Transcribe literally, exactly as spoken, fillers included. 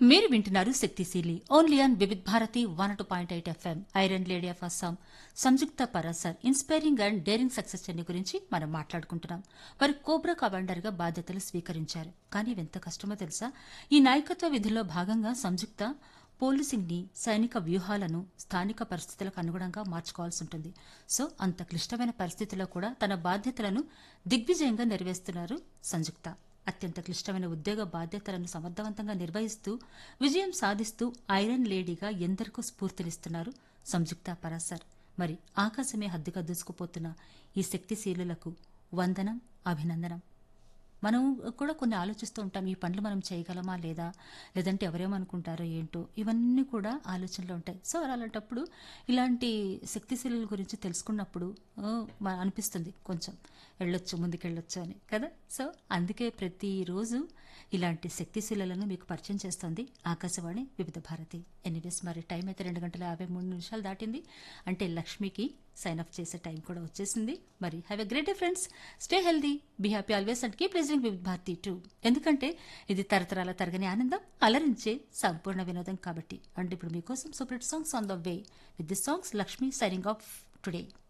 మీరు వింటున్నారు శక్తిశీలి only on Vividh Bharati one two point eight FM. Iron lady of Assam Samyukta Parashar inspiring and daring success journey గురించి మనం మాట్లాడుకుంటున్నాం. వారు కోబ్రా కమాండర్ గా బాధ్యతలు స్వీకరించారు. కానీ ఎంత కష్టమో తెలుసా? ఈ నాయకత్వ విధుల్లో భాగంగా సంయుక్త పోలీసింగ్ ని సైనిక వ్యూహాలను స్థానిక పరిస్థితులకు అనుగుణంగా మార్చుకోవాల్సి ఉంటుంది. సో అంత క్లిష్టమైన పరిస్థితుల్లో కూడా తన బాధ్యతలను దిగ్విజయంగా నెరవేరుస్తున్నారు సంయుక్త. అత్యంత క్లిష్టమైన ఉద్యోగ బాధ్యతలను సమర్థవంతంగా నిర్వహిస్తూ విజయం సాధిస్తూ ఐరన్ లేడీగా ఎందరికో స్ఫూర్తినిస్తున్నారు సంయుక్త పరాసర్. మరి ఆకాశమే హద్దుగా దూసుకుపోతున్న ఈ శక్తిశీలులకు వందనం, అభినందనం. మనం కూడా కొన్ని ఆలోచిస్తూ ఉంటాం, ఈ పనులు మనం చేయగలమా లేదా, లేదంటే ఎవరేమనుకుంటారో ఏంటో, ఇవన్నీ కూడా ఆలోచనలో ఉంటాయి. సో అలాంటప్పుడు ఇలాంటి శక్తిశీలుల గురించి తెలుసుకున్నప్పుడు మ- అనిపిస్తుంది కొంచెం వెళ్ళొచ్చు, ముందుకెళ్ళొచ్చు అని కదా. సో అందుకే ప్రతిరోజు ఇలాంటి శక్తిశీలను మీకు పరిచయం చేస్తుంది ఆకాశవాణి వివిధ భారతి. ఎనీవేస్, మరి టైం అయితే రెండు గంటల యాభై మూడు నిమిషాలు దాటింది. అంటే లక్ష్మికి సైన్ అప్ చేసే టైం కూడా వచ్చేసింది. మరి have a great day friends, stay healthy, be happy always and keep listening వివిధ భారతి టూ. ఎందుకంటే ఇది తరతరాల తరగని ఆనందం, అలరించే సంపూర్ణ వినోదం కాబట్టి. అండ్ ఇప్పుడు మీకోసం super songs on the way. With this songs Lakshmi signing off today.